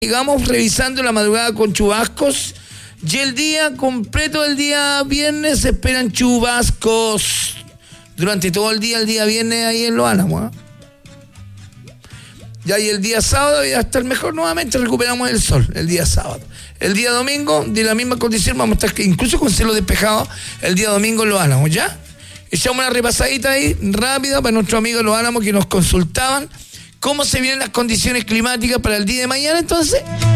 Sigamos revisando la madrugada con chubascos y el día completo del día viernes se esperan chubascos durante todo el día viernes ahí en Los Álamos. Ya y el día sábado ya estar mejor nuevamente, recuperamos el sol el día sábado. El día domingo, de la misma condición, vamos a estar incluso con cielo despejado el día domingo en Los Álamos, ¿ya? Echamos una repasadita ahí rápida para nuestros amigos de Los Álamos que nos consultaban cómo se vienen las condiciones climáticas para el día de mañana. Entonces,